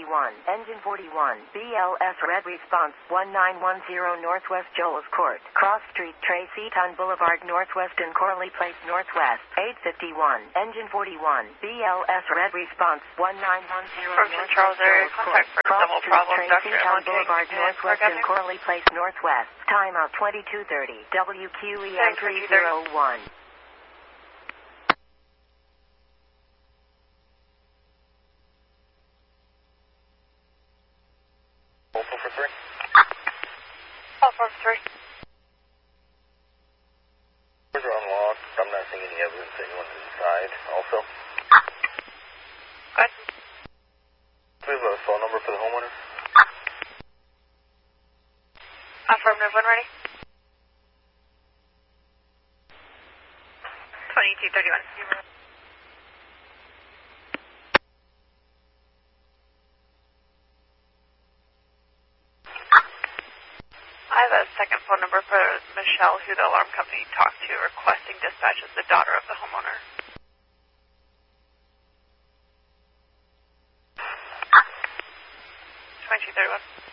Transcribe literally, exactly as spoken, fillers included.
forty-one, engine forty-one, B L S red response, one nine one zero Northwest Joel's Court, Cross Street, Tracy Town Boulevard Northwest and Corley Place Northwest, eight fifty-one, engine forty-one, B L S red response, one nine one zero Northwest Charles area, Joel's Court, Cross Street, Tracy Town Boulevard Northwest and Corley Place Northwest, timeout twenty-two thirty, W Q E M three zero one. For three. Call four for three. Doors are unlocked. I'm not seeing any evidence that anyone's inside. Also, Good. do we have a phone number for the homeowner? Affirmative, when ready. twenty-two thirty-one. I have a second phone number for Michelle, who the alarm company talked to, requesting dispatch as the daughter of the homeowner. twenty-two thirty-one.